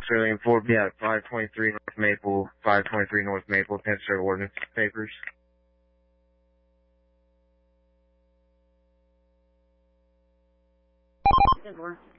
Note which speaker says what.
Speaker 1: Australian 4, be at 523 North Maple, 523 North Maple, Penster Ordnance Papers.
Speaker 2: Good work.